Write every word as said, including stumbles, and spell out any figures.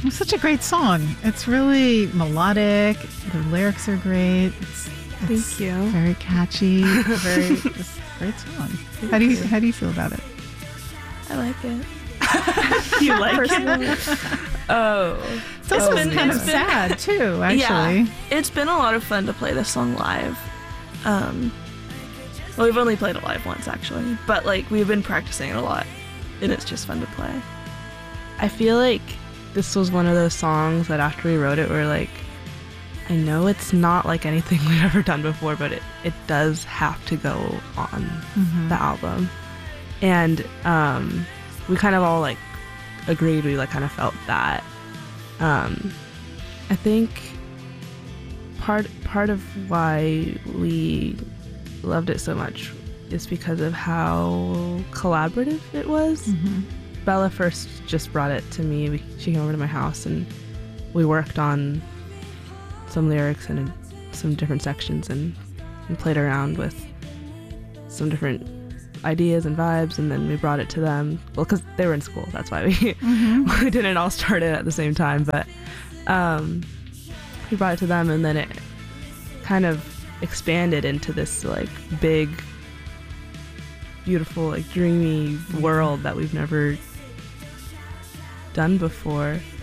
It's such a great song. It's really melodic. The lyrics are great. It's, it's Thank you. Very catchy. Very it's a great song. Thank how do you, you. how do you feel about it? I like it. You like Personally. Oh. It's also been- kind of it's been- sad too, actually. Yeah, it's been a lot of fun to play this song live. Um, well, we've only played it live once actually, but like we've been practicing it a lot, and it's just fun to play. I feel like this was one of those songs that after we wrote it, we're like, I know it's not like anything we've ever done before, but it, it does have to go on Mhm. the album. And um, we kind of all like agreed, we like kind of felt that. Um, I think part part of why we loved it so much is because of how collaborative it was. Mhm. Bella first just brought it to me. We, she came over to my house and we worked on some lyrics and some different sections and, and played around with some different ideas and vibes, and then we brought it to them. Well, because they were in school, that's why we, Mhm. we didn't all start it at the same time, but um, we brought it to them, and then it kind of expanded into this like big, beautiful, like dreamy world that we've never done before.